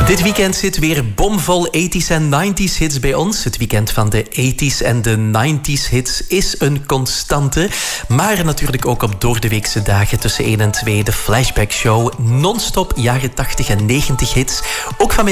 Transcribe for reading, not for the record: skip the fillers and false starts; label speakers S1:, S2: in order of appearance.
S1: Dit weekend zit weer bomvol 80s en 90s hits bij ons. Het weekend van de 80s en de 90s hits is een constante. Maar natuurlijk ook op doordeweekse dagen tussen 1 en 2 de Flashback Show. Non-stop jaren 80 en 90 hits. Ook van